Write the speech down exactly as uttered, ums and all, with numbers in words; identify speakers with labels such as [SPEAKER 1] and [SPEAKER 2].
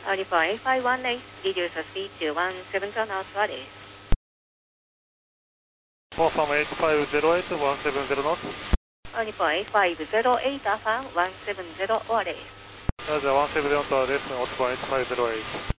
[SPEAKER 1] ニポンエイトファイブワンエイト、reduce the speed to one seven zero knots, Alice.
[SPEAKER 2] Confirm eight five zero eight, one seven zero knots.
[SPEAKER 1] ニポンエイトファイブゼロエイト、アファン、one seven zero, Alice.
[SPEAKER 2] じゃあ、one seven zero knots です。Confirm eight five zero eight.